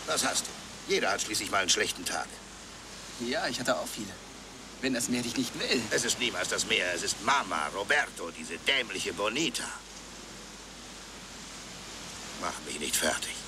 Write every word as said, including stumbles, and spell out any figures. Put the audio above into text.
Was hast du? Jeder hat schließlich mal einen schlechten Tag. Ja, ich hatte auch viele. Wenn das Meer dich nicht will. Es ist niemals das Meer, es ist Mama, Roberto, diese dämliche Bonita. Mach mich nicht fertig.